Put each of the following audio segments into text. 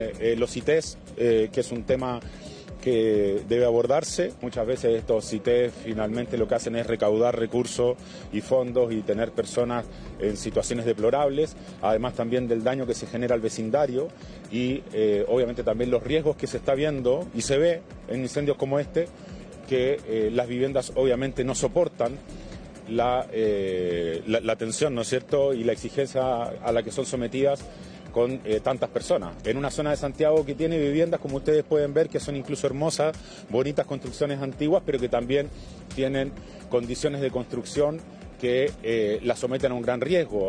Los CITES, que es un tema que debe abordarse. Muchas veces estos CITES finalmente lo que hacen es recaudar recursos y fondos y tener personas en situaciones deplorables, además también del daño que se genera al vecindario y obviamente también los riesgos que se está viendo y se ve en incendios como este, que las viviendas obviamente no soportan la tensión, ¿no es cierto?, y la exigencia a la que son sometidas con tantas personas. En una zona de Santiago que tiene viviendas, como ustedes pueden ver, que son incluso hermosas, bonitas construcciones antiguas, pero que también tienen condiciones de construcción que las someten a un gran riesgo.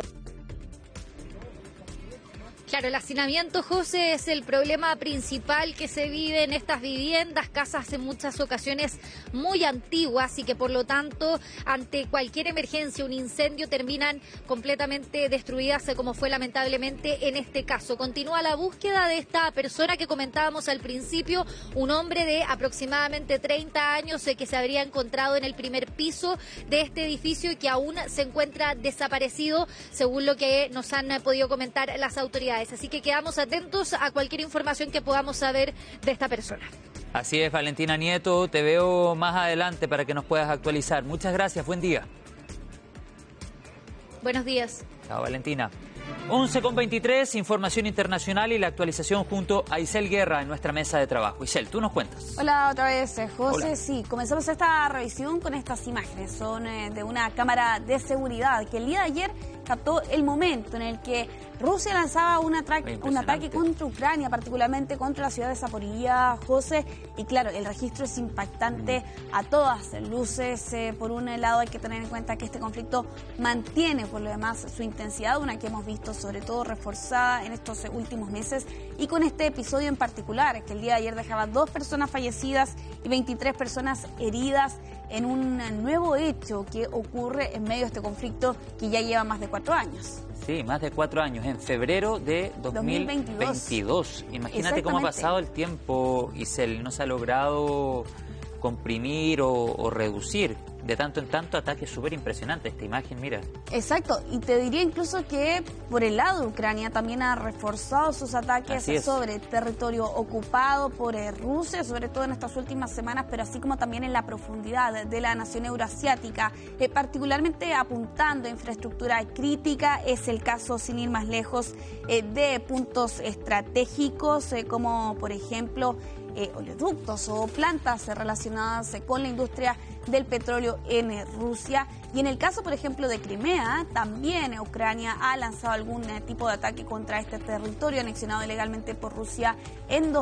Claro, el hacinamiento, José, es el problema principal que se vive en estas viviendas, casas en muchas ocasiones muy antiguas y que por lo tanto ante cualquier emergencia, un incendio, terminan completamente destruidas como fue lamentablemente en este caso. Continúa la búsqueda de esta persona que comentábamos al principio, un hombre de aproximadamente 30 años que se habría encontrado en el primer piso de este edificio y que aún se encuentra desaparecido, según lo que nos han podido comentar las autoridades. Así que quedamos atentos a cualquier información que podamos saber de esta persona. Así es, Valentina Nieto, te veo más adelante para que nos puedas actualizar. Muchas gracias, buen día. Buenos días. Chao, Valentina. 11:23, información internacional y la actualización junto a Isel Guerra en nuestra mesa de trabajo. Isel, tú nos cuentas. Hola otra vez, José. Hola. Sí, comenzamos esta revisión con estas imágenes. Son de una cámara de seguridad que el día de ayer captó el momento en el que Rusia lanzaba un ataque contra Ucrania, particularmente contra la ciudad de Zaporizhia, José. Y claro, el registro es impactante a todas luces. Por un lado hay que tener en cuenta que este conflicto mantiene por lo demás su intensidad, una que hemos visto sobre todo reforzada en estos últimos meses. Y con este episodio en particular, que el día de ayer dejaba 2 personas fallecidas y 23 personas heridas en un nuevo hecho que ocurre en medio de este conflicto que ya lleva más de 4 años. Sí, más de 4 años, en febrero de 2022. Imagínate cómo ha pasado el tiempo, Isel, no se ha logrado comprimir o reducir. De tanto en tanto, ataques súper impresionantes. Esta imagen, mira. Exacto, y te diría incluso que por el lado de Ucrania también ha reforzado sus ataques sobre territorio ocupado por Rusia, sobre todo en estas últimas semanas, pero así como también en la profundidad de la nación euroasiática, particularmente apuntando a infraestructura crítica. Es el caso, sin ir más lejos, de puntos estratégicos como por ejemplo oleoductos o plantas relacionadas con la industria del petróleo en Rusia. Y en el caso, por ejemplo, de Crimea, también Ucrania ha lanzado algún tipo de ataque contra este territorio anexionado ilegalmente por Rusia en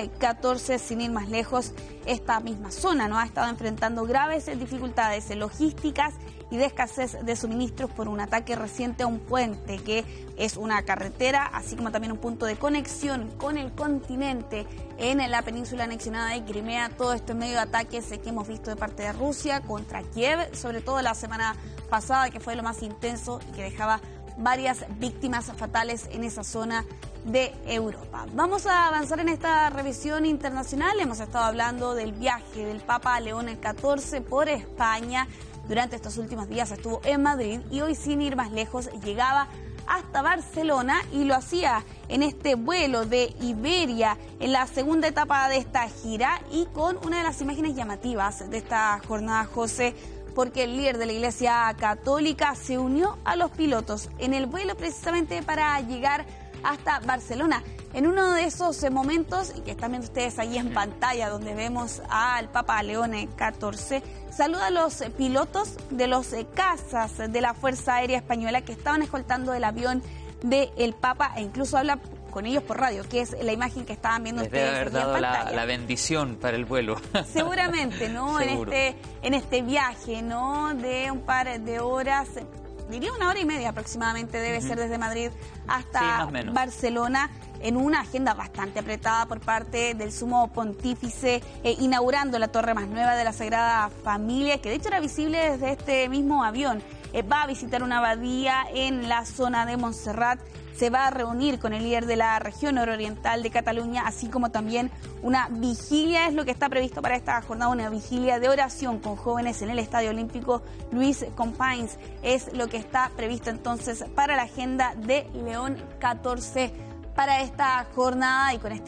2014. Sin ir más lejos, esta misma zona ha estado enfrentando graves dificultades logísticas y de escasez de suministros por un ataque reciente a un puente que es una carretera, así como también un punto de conexión con el continente en la península anexionada de Crimea. Todo esto en medio de ataques que hemos visto de parte de Rusia contra Kiev, sobre todo la semana pasada, que fue lo más intenso y que dejaba varias víctimas fatales en esa zona de Europa. Vamos a avanzar en esta revisión internacional. Hemos estado hablando del viaje del Papa León XIV por España. Durante estos últimos días estuvo en Madrid y hoy, sin ir más lejos, llegaba hasta Barcelona y lo hacía en este vuelo de Iberia en la segunda etapa de esta gira y con una de las imágenes llamativas de esta jornada, José, porque el líder de la Iglesia Católica se unió a los pilotos en el vuelo precisamente para llegar hasta Barcelona. En uno de esos momentos, y que están viendo ustedes ahí en pantalla, donde vemos al Papa León XIV, saluda a los pilotos de los cazas de la Fuerza Aérea Española que estaban escoltando el avión del Papa e incluso habla con ellos por radio, que es la imagen que estaban viendo ustedes debe haber aquí en dado pantalla. la bendición para el vuelo. Seguramente, ¿no? Seguro. En este viaje, ¿no? De un par de horas, diría 1 hora y media aproximadamente, debe ser desde Madrid hasta Barcelona, en una agenda bastante apretada por parte del sumo pontífice, inaugurando la torre más nueva de la Sagrada Familia, que de hecho era visible desde este mismo avión. Va a visitar una abadía en la zona de Montserrat, se va a reunir con el líder de la región nororiental de Cataluña, así como también una vigilia, es lo que está previsto para esta jornada, una vigilia de oración con jóvenes en el Estadio Olímpico Luis Companys, es lo que está previsto entonces para la agenda de León XIV para esta jornada y con este